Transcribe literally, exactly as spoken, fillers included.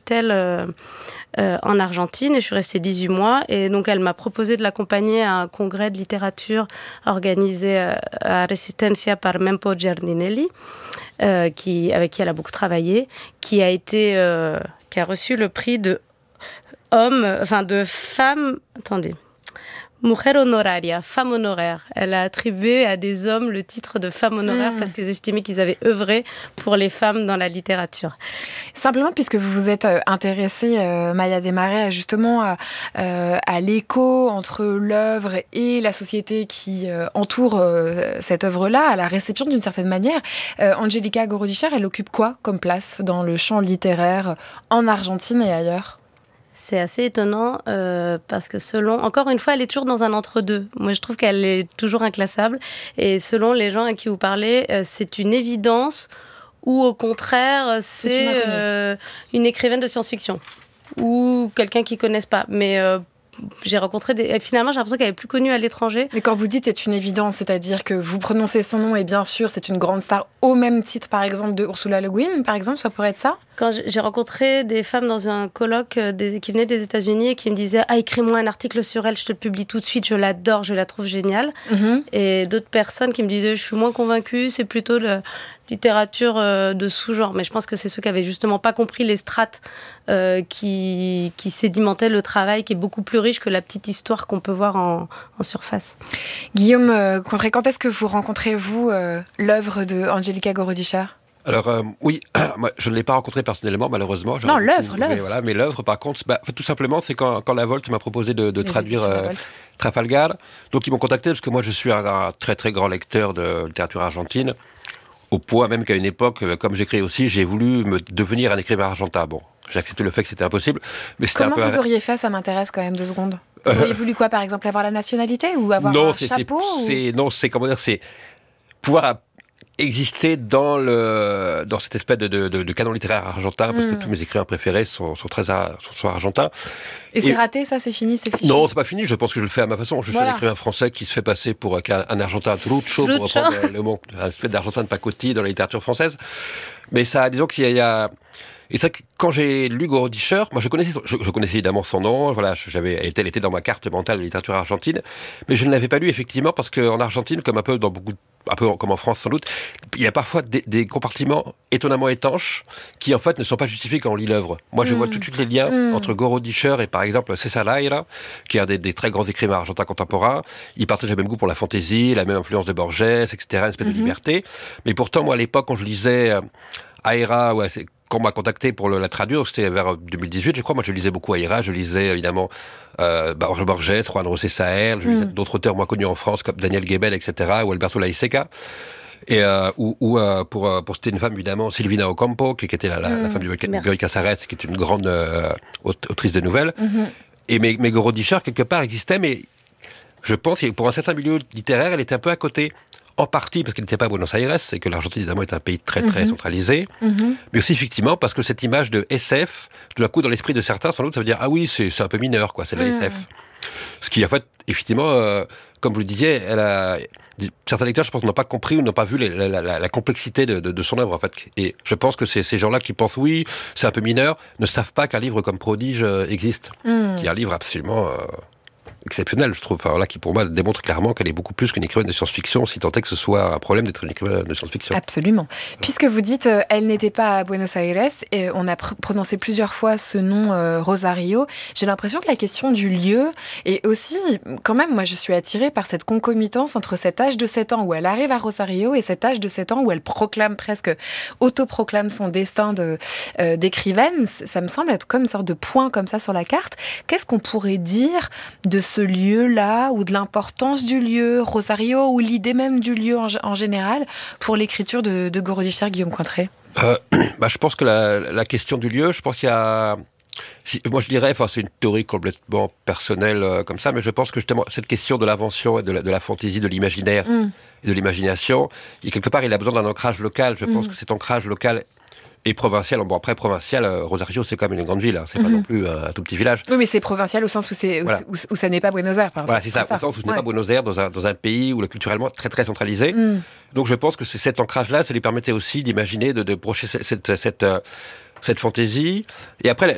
récital euh, euh, en Argentine et je suis restée dix-huit mois. Et donc, elle m'a proposé de l'accompagner à un congrès de littérature organisé euh, à Resistencia par Mempo Giardinelli, euh, qui, avec qui elle a beaucoup travaillé, qui a été, euh, qui a reçu le prix de homme, enfin de femme. Attendez. Mujer honoraria, femme honoraire. Elle a attribué à des hommes le titre de femme honoraire mmh. parce qu'ils estimaient qu'ils avaient œuvré pour les femmes dans la littérature. Simplement, puisque vous vous êtes intéressée, euh, Maya Desmarais, justement à, euh, à l'écho entre l'œuvre et la société qui euh, entoure euh, cette œuvre-là, à la réception d'une certaine manière, euh, Angélica Gorodischer, elle occupe quoi comme place dans le champ littéraire en Argentine et ailleurs ? C'est assez étonnant euh, parce que selon... Encore une fois, elle est toujours dans un entre-deux. Moi, je trouve qu'elle est toujours inclassable. Et selon les gens à qui vous parlez, euh, c'est une évidence ou au contraire, c'est, c'est une, euh, une écrivaine de science-fiction ou quelqu'un qu'ils ne connaissent pas. Mais... Euh, j'ai rencontré des... Et finalement, j'ai l'impression qu'elle est plus connue à l'étranger. Mais quand vous dites c'est une évidence, c'est-à-dire que vous prononcez son nom et bien sûr, c'est une grande star au même titre, par exemple, de Ursula Le Guin, par exemple, ça pourrait être ça ? Quand j'ai rencontré des femmes dans un colloque des... qui venaient des États-Unis et qui me disaient « Ah, écris-moi un article sur elle, je te le publie tout de suite, je l'adore, je la trouve géniale. Mm-hmm. » Et d'autres personnes qui me disaient « Je suis moins convaincue, c'est plutôt le... littérature euh, de sous-genre, mais je pense que c'est ceux qui avaient justement pas compris les strates euh, qui, qui sédimentaient le travail, qui est beaucoup plus riche que la petite histoire qu'on peut voir en, en surface. Guillaume euh, Contré, quand est-ce que vous rencontrez, vous, euh, l'œuvre de Angélica Gorodischer ? Alors euh, oui, moi, je ne l'ai pas rencontrée personnellement, malheureusement. Non, l'œuvre, l'œuvre. Mais, voilà, mais l'œuvre, par contre, bah, tout simplement, c'est quand, quand La Volte m'a proposé de, de traduire euh, Trafalgar. Donc ils m'ont contacté parce que moi, je suis un, un très très grand lecteur de littérature argentine. Au point même qu'à une époque, comme j'écris aussi, j'ai voulu me devenir un écrivain argentin. Bon, j'ai accepté le fait que c'était impossible. Mais c'était Comment un peu vous auriez fait ? Ça m'intéresse quand même deux secondes. Vous auriez voulu quoi, par exemple, avoir la nationalité ou avoir non, un c'est, chapeau c'est, ou... Non, c'est comment dire, c'est pouvoir exister dans le dans cette espèce de, de, de, de canon littéraire argentin, parce mm. que tous mes écrivains préférés sont, sont très sont, sont argentins. Et, et c'est raté, ça, c'est fini, c'est fini. Non, c'est pas fini. Je pense que je le fais à ma façon. Je voilà. suis un écrivain français qui se fait passer pour un, un argentin trucho, pour reprendre le mot, un espèce d'argentin de pacotille dans la littérature française. Mais ça, disons qu'il y a, il y a et c'est que quand j'ai lu Gorodischer, moi je connaissais, je, je connaissais évidemment son nom, voilà, j'avais, elle était, elle était dans ma carte mentale de littérature argentine, mais je ne l'avais pas lu effectivement parce qu'en Argentine, comme un peu dans beaucoup, un peu comme en France sans doute, il y a parfois des, des compartiments étonnamment étanches qui en fait ne sont pas justifiés quand on lit l'œuvre. Moi je mmh. vois tout de suite les liens mmh. entre Gorodischer et par exemple César Laira, qui est un des, des très grands écrivains argentins contemporains. Il partage le même goût pour la fantaisie, la même influence de Borges, et cetera, une espèce mmh. de liberté. Mais pourtant, moi à l'époque, quand je lisais euh, Aira, ouais, c'est quand on m'a contacté pour le, la traduire, c'était vers deux mille dix-huit, je crois. Moi, je lisais beaucoup Aira, je lisais évidemment euh, Borges, Juan José Saer, je lisais mm. d'autres auteurs moins connus en France comme Daniel Guébel, et cetera, ou Alberto Laiseca. Et euh, ou, ou euh, pour pour citer une femme évidemment, Silvina Ocampo, qui, qui était la, la, mm. la femme de Bioy Casares, qui est une grande euh, autrice de nouvelles. Mm-hmm. Et mais, mais Gorodischer quelque part existait, mais je pense que pour un certain milieu littéraire, elle était un peu à côté. En partie parce qu'elle n'était pas à Buenos Aires, et que l'Argentine, évidemment, est un pays très, très mm-hmm. centralisé. Mm-hmm. Mais aussi, effectivement, parce que cette image de S F, tout d'un coup, dans l'esprit de certains, sans doute, ça veut dire « Ah oui, c'est, c'est un peu mineur, quoi, c'est de la mm. S F ». Ce qui, en fait, effectivement, euh, comme vous le disiez, elle a... certains lecteurs, je pense, n'ont pas compris ou n'ont pas vu les, la, la, la complexité de, de, de son œuvre, en fait. Et je pense que c'est ces gens-là qui pensent « Oui, c'est un peu mineur », ne savent pas qu'un livre comme Prodige euh, existe, mm. qui est un livre absolument... Euh, exceptionnelle, je trouve, enfin, là, qui pour moi démontre clairement qu'elle est beaucoup plus qu'une écrivaine de science-fiction, si tant est que ce soit un problème d'être une écrivaine de science-fiction. Absolument. Puisque vous dites, euh, elle n'était pas à Buenos Aires, et on a pr- prononcé plusieurs fois ce nom euh, Rosario, j'ai l'impression que la question du lieu, et aussi, quand même, moi je suis attirée par cette concomitance entre cet âge de sept ans où elle arrive à Rosario et cet âge de sept ans où elle proclame presque, autoproclame son destin de, euh, d'écrivaine. Ça me semble être comme une sorte de point comme ça sur la carte. Qu'est-ce qu'on pourrait dire de ce lieu-là, ou de l'importance du lieu, Rosario, ou l'idée même du lieu en, en général, pour l'écriture de, de Gorodischer, Guillaume Cointré ? euh, bah, Je pense que la, la question du lieu, je pense qu'il y a... Moi, je dirais, enfin, c'est une théorie complètement personnelle euh, comme ça, mais je pense que justement, cette question de l'invention et de la, de la fantaisie, de l'imaginaire mm. et de l'imagination, et quelque part, il a besoin d'un ancrage local. Je mm. pense que cet ancrage local et provincial, bon après provincial, euh, Rosario c'est quand même une grande ville, hein, c'est mm-hmm. pas non plus un, un tout petit village. Oui, mais c'est provincial au sens où, c'est, où, voilà. où, où ça n'est pas Buenos Aires. Par voilà, c'est ça, c'est ça, au sens où ce n'est ouais. pas Buenos Aires, dans un, dans un pays où le culturellement très très centralisé. Mm. Donc je pense que c'est cet ancrage-là, ça lui permettait aussi d'imaginer, de, de brocher cette, cette, cette, cette fantaisie. Et après,